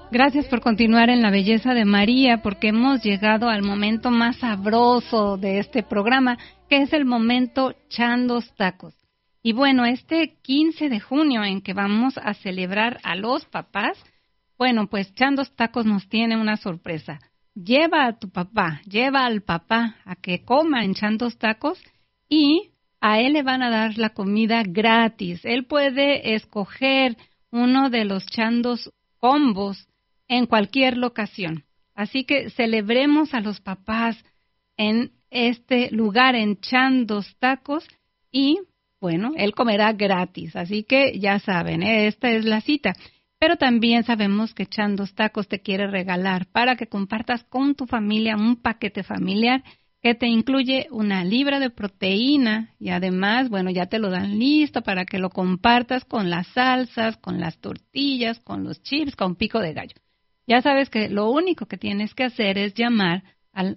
Gracias por continuar en La Belleza de María, porque hemos llegado al momento más sabroso de este programa, que es el momento Chandos Tacos. Y bueno, este 15 de junio en que vamos a celebrar a los papás, bueno, pues Chandos Tacos nos tiene una sorpresa. Lleva a tu papá, lleva al papá a que coma en Chandos Tacos y a él le van a dar la comida gratis. Él puede escoger uno de los Chandos combos en cualquier locación. Así que celebremos a los papás en este lugar, en Chandos Tacos, y bueno, él comerá gratis. Así que ya saben, esta es la cita. Pero también sabemos que Chandos Tacos te quiere regalar para que compartas con tu familia un paquete familiar que te incluye una libra de proteína y además, bueno, ya te lo dan listo para que lo compartas con las salsas, con las tortillas, con los chips, con pico de gallo. Ya sabes que lo único que tienes que hacer es llamar al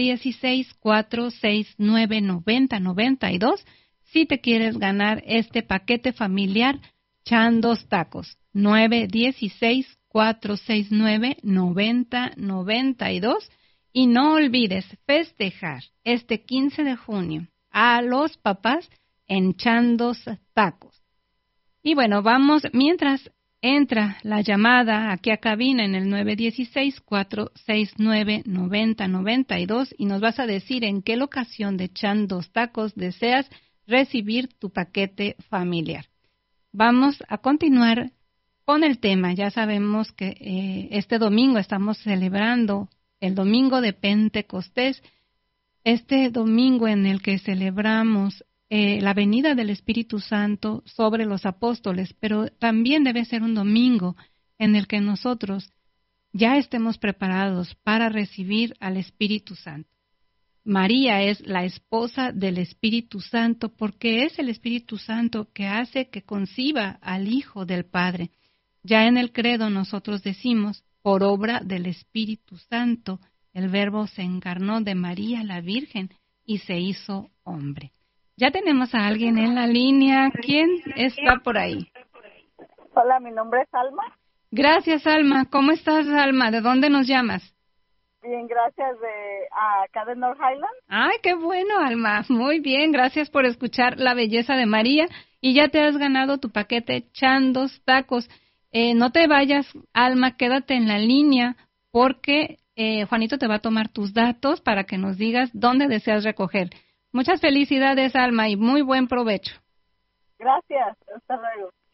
916-469-9092 si te quieres ganar este paquete familiar Chandos Tacos. 916-469-9092 y no olvides festejar este 15 de junio a los papás en Chandos Tacos. Y bueno, vamos, mientras entra la llamada aquí a cabina en el 916-469-9092 y nos vas a decir en qué locación de Chandos Tacos deseas recibir tu paquete familiar. Vamos a continuar con el tema. Ya sabemos que este domingo estamos celebrando el domingo de Pentecostés, este domingo en el que celebramos la venida del Espíritu Santo sobre los apóstoles, pero también debe ser un domingo en el que nosotros ya estemos preparados para recibir al Espíritu Santo. María es la esposa del Espíritu Santo porque es el Espíritu Santo que hace que conciba al Hijo del Padre. Ya en el credo nosotros decimos, por obra del Espíritu Santo, el Verbo se encarnó de María la Virgen y se hizo hombre. Ya tenemos a alguien en la línea. ¿Quién está por ahí? Hola, mi nombre es Alma. Gracias, Alma. ¿Cómo estás, Alma? ¿De dónde nos llamas? Bien, gracias, acá de North Highland. Ay, qué bueno, Alma. Muy bien, gracias por escuchar La Belleza de María. Y ya te has ganado tu paquete Chandos Tacos. No te vayas, Alma, quédate en la línea porque Juanito te va a tomar tus datos para que nos digas dónde deseas recoger. Muchas felicidades, Alma, y muy buen provecho. Gracias, hasta luego.